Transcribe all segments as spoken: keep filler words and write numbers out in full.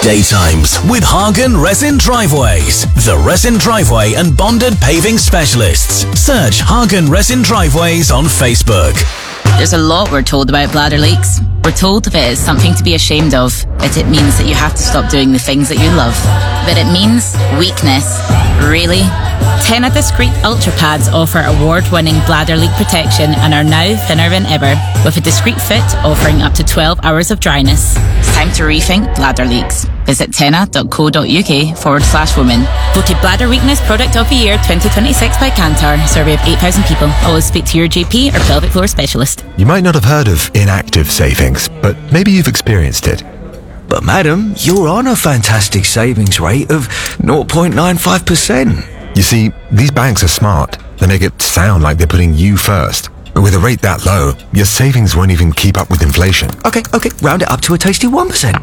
Daytimes with Hagen Resin Driveways, the resin driveway and bonded paving specialists. Search Hagen Resin Driveways on Facebook. There's a lot we're told about bladder leaks. We're told that it's something to be ashamed of, that it means that you have to stop doing the things that you love. But it means weakness. Really? Tena Discreet Ultra Pads offer award-winning bladder leak protection and are now thinner than ever, with a discreet fit offering up to twelve hours of dryness. It's time to rethink bladder leaks. Visit tena.co.uk forward slash women. Voted Bladder Weakness Product of the Year twenty twenty-six by Kantar. Survey of eight thousand people. Always speak to your G P or pelvic floor specialist. You might not have heard of inactive savings, but maybe you've experienced it. But madam, you're on a fantastic savings rate of zero point nine five percent. You see, these banks are smart. They make it sound like they're putting you first. But with a rate that low, your savings won't even keep up with inflation. Okay, okay, round it up to a tasty one percent.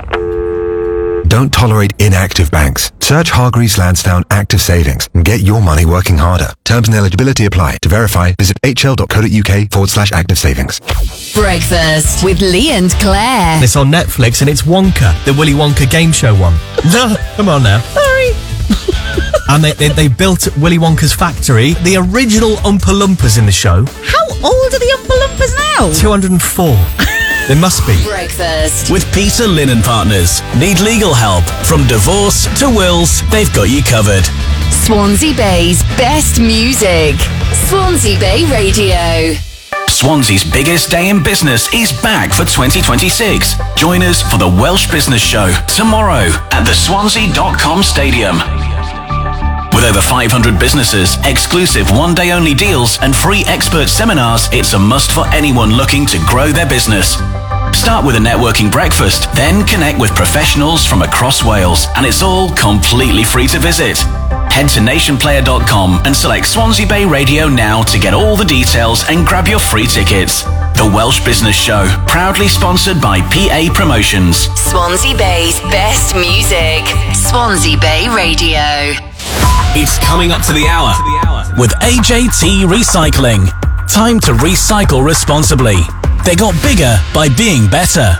Don't tolerate inactive banks. Search Hargreaves Lansdowne Active Savings and get your money working harder. Terms and eligibility apply. To verify, visit hl.co.uk forward slash active savings. Breakfast with Lee and Claire. It's on Netflix and it's Wonka, the Willy Wonka game show one. No, come on now. Sorry. And they, they, they built Willy Wonka's factory. The original Oompa Loompas in the show. How old are the Oompa Loompas now? two hundred four. They must be. Breakfast with Peter Lynn Partners. Need legal help? From divorce to wills, they've got you covered. Swansea Bay's best music. Swansea Bay Radio. Swansea's biggest day in business is back for twenty twenty-six. Join us for the Welsh Business Show tomorrow at the Swansea dot com Stadium. With over five hundred businesses, exclusive one-day only deals and free expert seminars, it's a must for anyone looking to grow their business. Start with a networking breakfast, then connect with professionals from across Wales, and it's all completely free to visit. Head to nation player dot com and select Swansea Bay Radio now to get all the details and grab your free tickets. The Welsh Business Show, proudly sponsored by P A Promotions. Swansea Bay's best music. Swansea Bay Radio. It's coming up to the hour with A J T Recycling. Time to recycle responsibly. They got bigger by being better.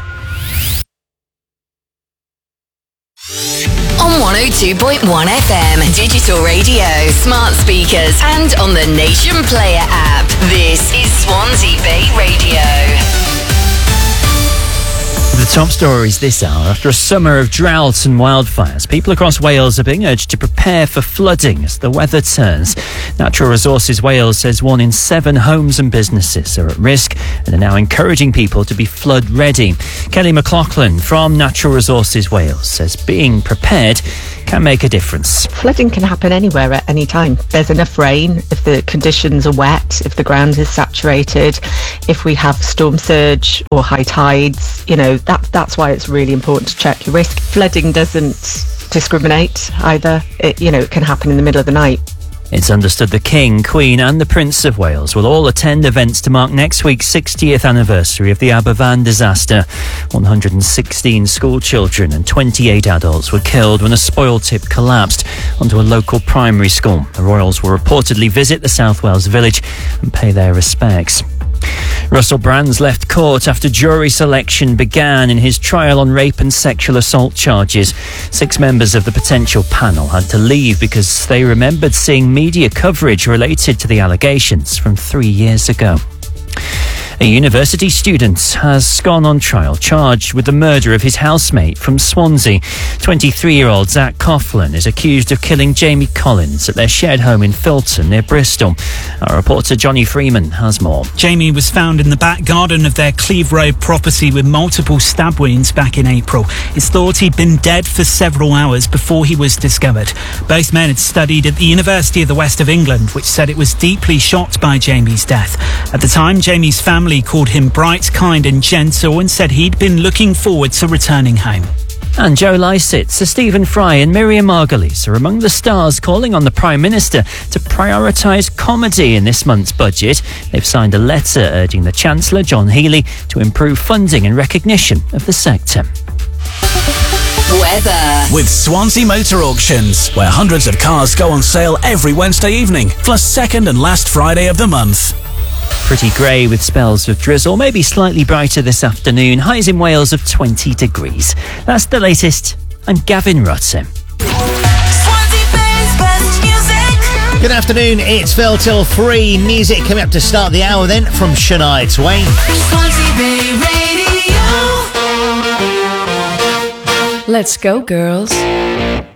On one oh two point one F M, digital radio, smart speakers, and on the Nation Player app. This is Swansea Bay Radio. The top stories this hour. After a summer of droughts and wildfires, people across Wales are being urged to prepare for flooding as the weather turns. Natural Resources Wales says one in seven homes and businesses are at risk and are now encouraging people to be flood ready. Kelly McLaughlin from Natural Resources Wales says being prepared can make a difference. Flooding can happen anywhere at any time. There's enough rain, if the conditions are wet, if the ground is saturated, if we have storm surge or high tides, you know, that, that's why it's really important to check your risk. Flooding doesn't discriminate either. It, you know, it can happen in the middle of the night. It's understood the King, Queen and the Prince of Wales will all attend events to mark next week's sixtieth anniversary of the Aberfan disaster. one hundred sixteen school children and twenty-eight adults were killed when a spoil tip collapsed onto a local primary school. The royals will reportedly visit the South Wales village and pay their respects. Russell Brand's left court after jury selection began in his trial on rape and sexual assault charges. Six members of the potential panel had to leave because they remembered seeing media coverage related to the allegations from three years ago. A university student has gone on trial charged with the murder of his housemate from Swansea. twenty-three-year-old Zach Coughlin is accused of killing Jamie Collins at their shared home in Filton near Bristol. Our reporter Johnny Freeman has more. Jamie was found in the back garden of their Cleve Road property with multiple stab wounds back in April. It's thought he'd been dead for several hours before he was discovered. Both men had studied at the University of the West of England, which said it was deeply shocked by Jamie's death. At the time, Jamie's family called him bright, kind and gentle and said he'd been looking forward to returning home. And Joe Lycett, Sir Stephen Fry and Miriam Margolyes are among the stars calling on the Prime Minister to prioritise comedy in this month's budget. They've signed a letter urging the Chancellor, John Healey, to improve funding and recognition of the sector. Weather. With Swansea Motor Auctions, where hundreds of cars go on sale every Wednesday evening, plus second and last Friday of the month. Pretty grey with spells of drizzle, maybe slightly brighter this afternoon. Highs in Wales of twenty degrees. That's the latest. I'm Gavin Rutten. Good afternoon, it's Phil till three. Music coming up to start the hour then from Shania Twain. Let's go, girls.